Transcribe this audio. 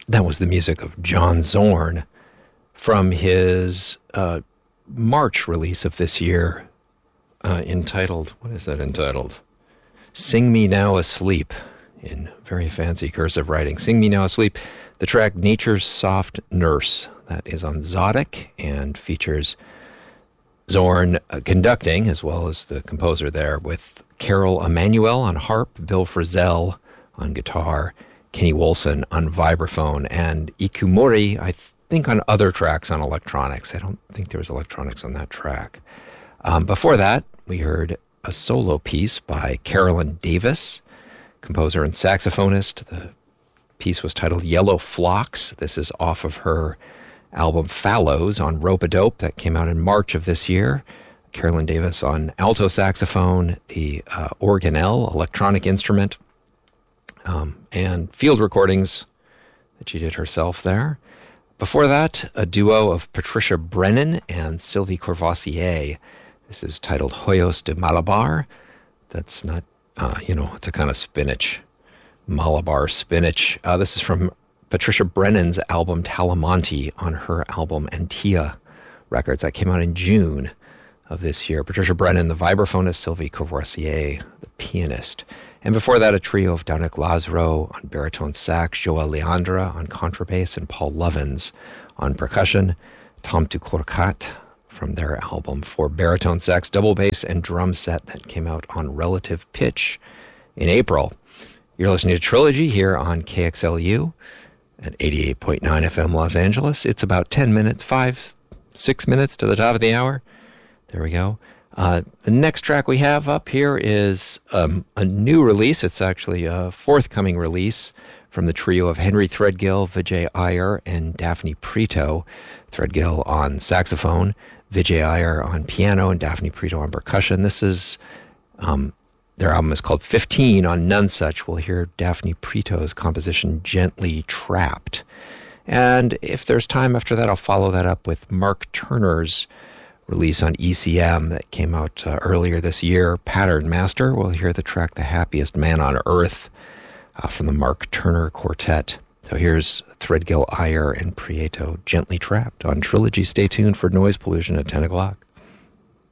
That was the music of John Zorn from his March release of this year, entitled, what is that entitled? Sing Me Now Asleep, in very fancy cursive writing. Sing Me Now Asleep, the track Nature's Soft Nurse. That is on Zodic and features Zorn conducting, as well as the composer there, with Carol Emanuel on harp, Bill Frisell on guitar, Kenny Wolson on vibraphone, and Ikumori, I think, on other tracks on electronics. I don't think there was electronics on that track. Before that, we heard a solo piece by Carolyn Davis, composer and saxophonist. The piece was titled Yellow Flocks. This is off of her album Fallows on Rope-A-Dope that came out in March of this year. Carolyn Davis on alto saxophone, the organelle, electronic instrument, and field recordings that she did herself there. Before that, a duo of Patricia Brennan and Sylvie Courvoisier. This is titled Hoyos de Malabar. That's not, it's a kind of spinach, Malabar spinach. This is from Patricia Brennan's album Talamonte on her album Antia Records. That came out in June of this year. Patricia Brennan, the vibraphonist, Sylvie Courvoisier, the pianist. And before that, a trio of Danik Lazaro on baritone sax, Joel Leandra on contrabass, and Paul Lovins on percussion. Tom Ducourcat from their album for baritone sax, double bass, and drum set that came out on Relative Pitch in April. You're listening to Trilogy here on KXLU at 88.9 FM Los Angeles. It's about 6 minutes to the top of the hour. There we go. The next track we have up here is a new release. It's actually a forthcoming release from the trio of Henry Threadgill, Vijay Iyer, and Daphne Prito. Threadgill on saxophone, Vijay Iyer on piano, and Daphne Prito on percussion. This is, their album is called 15 on None Such. We'll hear Daphne Prito's composition Gently Trapped. And if there's time after that, I'll follow that up with Mark Turner's release on ECM that came out earlier this year, Pattern Master. We'll hear the track The Happiest Man on Earth from the Mark Turner Quartet. So here's Threadgill, Iyer, and Prieto, Gently Trapped on Trilogy. Stay tuned for Noise Pollution at 10 o'clock.